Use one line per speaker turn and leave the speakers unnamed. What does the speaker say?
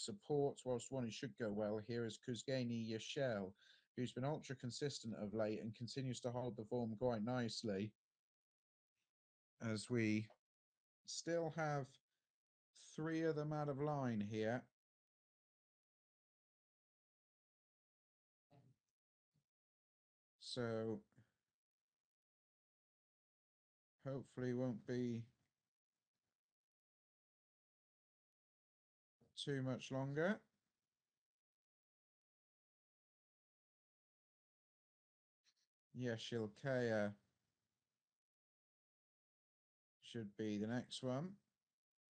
support, whilst one who should go well here is Kuzgeni Yashel, who's been ultra consistent of late and continues to hold the form quite nicely. As we still have 3 of them out of line here. So hopefully won't be too much longer. Yashilkaya should be the next one.